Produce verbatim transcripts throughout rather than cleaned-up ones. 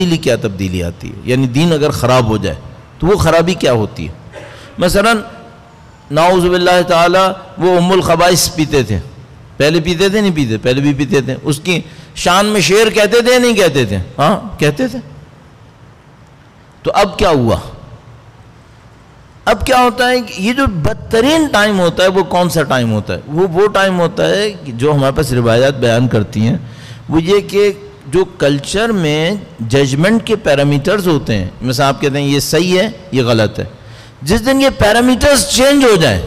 تبدیلی کیا تبدیلی آتی ہے؟ یعنی دین اگر خراب ہو جائے تو وہ خرابی کیا ہوتی ہے؟ مثلا نعوذ باللہ تعالی وہ ام الخبائث پیتے تھے، پہلے پیتے تھے نہیں پیتے؟ پہلے بھی پیتے تھے. اس کی شان میں شعر کہتے تھے نہیں کہتے تھے؟ ہاں کہتے تھے. تو اب کیا ہوا؟ اب کیا ہوتا ہے کہ یہ جو بدترین ٹائم ہوتا ہے وہ کون سا ٹائم ہوتا ہے؟ وہ وہ ٹائم ہوتا ہے کہ جو ہمارے پاس روایات بیان کرتی ہیں وہ یہ کہ جو کلچر میں ججمنٹ کے پیرامیٹرز ہوتے ہیں، مثلا آپ کہتے ہیں یہ صحیح ہے یہ غلط ہے، جس دن یہ پیرامیٹرز چینج ہو جائیں،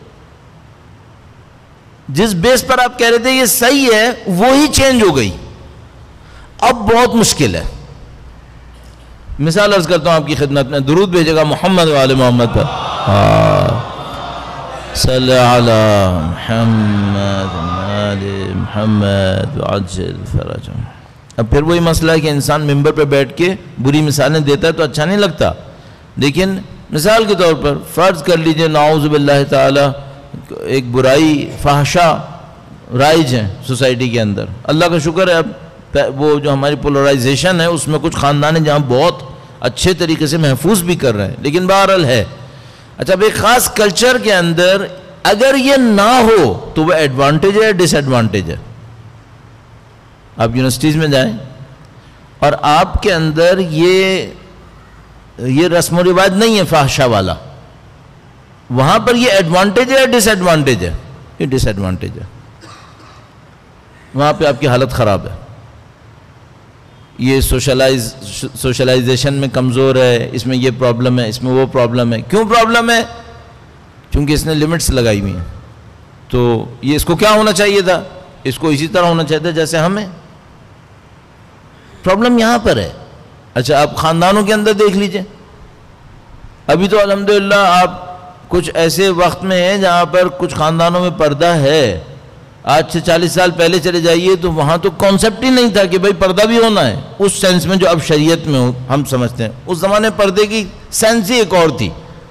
جس بیس پر آپ کہہ رہے تھے یہ صحیح ہے وہی چینج ہو گئی، اب بہت مشکل ہے. مثال عرض کرتا ہوں آپ کی خدمت میں، درود بھیجے گا محمد و آل محمد پر. صلی علی محمد و آل محمد وعجل فرجهم. اب پھر وہی مسئلہ ہے کہ انسان ممبر پہ بیٹھ کے بری مثالیں دیتا ہے تو اچھا نہیں لگتا، لیکن مثال کے طور پر فرض کر لیجئے نعوذ باللہ تعالی ایک برائی فحشا رائج ہیں سوسائٹی کے اندر. اللہ کا شکر ہے اب وہ جو ہماری پولرائزیشن ہے اس میں کچھ خاندان ہیں جہاں بہت اچھے طریقے سے محفوظ بھی کر رہے ہیں، لیکن بہرحال ہے. اچھا اب ایک خاص کلچر کے اندر اگر یہ نہ ہو تو وہ ایڈوانٹیج ہے ڈس ایڈوانٹیج ہے؟ آپ یونیورسٹیز میں جائیں اور آپ کے اندر یہ یہ رسم و رواج نہیں ہے فحشا والا، وہاں پر یہ ایڈوانٹیج ہے ڈس ایڈوانٹیج ہے؟ یہ ڈس ایڈوانٹیج ہے. وہاں پہ آپ کی حالت خراب ہے. یہ سوشلائز سوشلائزیشن میں کمزور ہے، اس میں یہ پرابلم ہے، اس میں وہ پرابلم ہے. کیوں پرابلم ہے؟ کیونکہ اس نے لمٹس لگائی ہوئی ہیں. تو یہ اس کو کیا ہونا چاہیے تھا؟ اس کو اسی طرح ہونا چاہیے تھا جیسے ہمیں. پرابلم یہاں پر ہے. اچھا آپ خاندانوں کے اندر دیکھ لیجئے، ابھی تو الحمدللہ آپ کچھ ایسے وقت میں ہیں جہاں پر کچھ خاندانوں میں پردہ ہے. آج سے چالیس سال پہلے چلے جائیے تو وہاں تو کانسیپٹ ہی نہیں تھا کہ بھئی پردہ بھی ہونا ہے اس سینس میں جو اب شریعت میں ہم سمجھتے ہیں. اس زمانے پردے کی سینس ہی ایک اور تھی،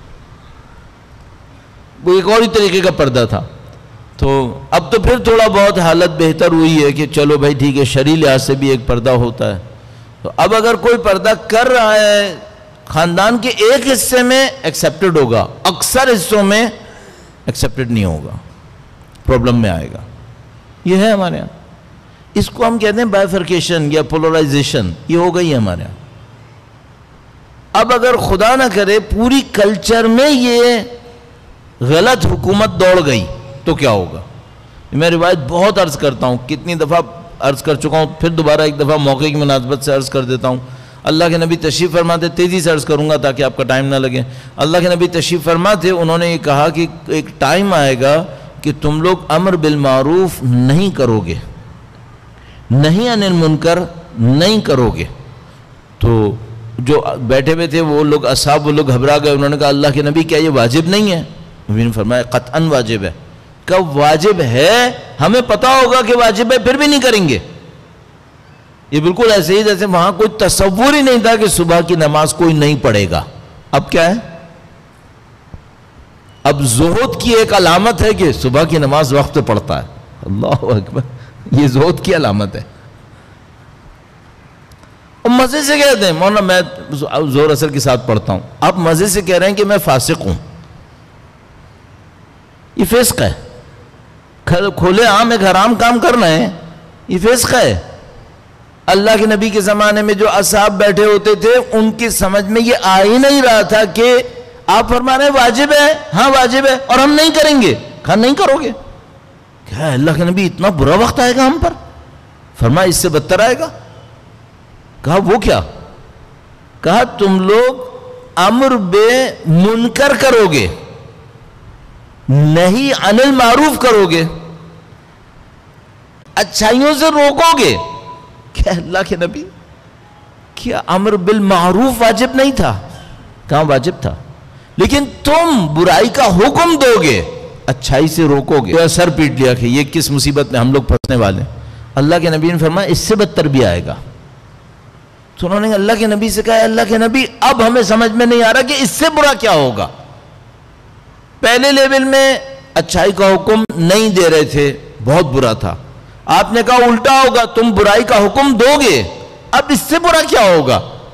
وہ ایک اور ہی طریقے کا پردہ تھا. تو اب تو پھر تھوڑا بہت حالت بہتر ہوئی ہے کہ چلو بھائی ٹھیک ہے شرعی لحاظ سے بھی ایک پردہ ہوتا ہے. تو اب اگر کوئی پردہ کر رہا ہے خاندان کے ایک حصے میں ایکسیپٹڈ ہوگا، اکثر حصوں میں ایکسیپٹڈ نہیں ہوگا، پرابلم میں آئے گا. یہ ہے ہمارے ہاں. اس کو ہم کہتے ہیں بائیفرکیشن یا پولرائزیشن. یہ ہو گئی ہے ہمارے ہاں. اب اگر خدا نہ کرے پوری کلچر میں یہ غلط حکومت دوڑ گئی تو کیا ہوگا؟ میں روایت بہت عرض کرتا ہوں، کتنی دفعہ عرض کر چکا ہوں، پھر دوبارہ ایک دفعہ موقع کی مناسبت سے عرض کر دیتا ہوں. اللہ کے نبی تشریف فرماتے، تیزی سے عرض کروں گا تاکہ آپ کا ٹائم نہ لگے. اللہ کے نبی تشریف فرماتے، انہوں نے یہ کہا کہ ایک ٹائم آئے گا کہ تم لوگ امر بالمعروف نہیں کرو گے، نہیں عن المنکر نہیں کرو گے. تو جو بیٹھے ہوئے تھے وہ لوگ اصحاب وہ لوگ گھبرا گئے. انہوں نے کہا اللہ کے نبی کیا یہ واجب نہیں ہے؟ نبی نے فرمایا قطعاً واجب ہے. کب واجب ہے؟ ہمیں پتا ہوگا کہ واجب ہے پھر بھی نہیں کریں گے. یہ بالکل ایسے ہی جیسے وہاں کوئی تصور ہی نہیں تھا کہ صبح کی نماز کوئی نہیں پڑھے گا. اب کیا ہے؟ اب زہد کی ایک علامت ہے کہ صبح کی نماز وقت پہ پڑھتا ہے. اللہ اکبر، یہ زہد کی علامت ہے. اور مزے سے کہتے ہیں مولانا میں زور اثر کے ساتھ پڑھتا ہوں. آپ مزے سے کہہ رہے ہیں کہ میں فاسق ہوں. یہ فسق ہے. کھولے عام ایک حرام کام کر رہے ہیں، یہ فسق ہے. اللہ کے نبی کے زمانے میں جو اصحاب بیٹھے ہوتے تھے ان کی سمجھ میں یہ آ ہی نہیں رہا تھا کہ آپ فرما رہے ہیں واجب ہے، ہاں واجب ہے اور ہم نہیں کریں گے. کہا نہیں کرو گے؟ کیا اللہ کے نبی اتنا برا وقت آئے گا ہم پر؟ فرمایا اس سے بدتر آئے گا. کہا وہ کیا؟ کہا تم لوگ امر بے منکر کرو گے، نہیں عن المعروف کرو گے، اچھائیوں سے روکو گے. کیا اللہ کے نبی کیا امر بالمعروف واجب نہیں تھا؟ کہاں واجب تھا، لیکن تم برائی کا حکم دو گے، اچھائی سے روکو گے. سر پیٹ لیا کہ یہ کس مصیبت میں ہم لوگ پھنسنے والے ہیں. اللہ کے نبی نے فرمایا اس سے بدتر بھی آئے گا. تو انہوں نے اللہ کے نبی سے کہا اللہ کے نبی اب ہمیں سمجھ میں نہیں آ رہا کہ اس سے برا کیا ہوگا. پہلے لیول میں اچھائی کا حکم نہیں دے رہے تھے، بہت برا تھا. آپ نے کہا الٹا ہوگا، تم برائی کا حکم دو گے، اب اس سے برا کیا ہوگا.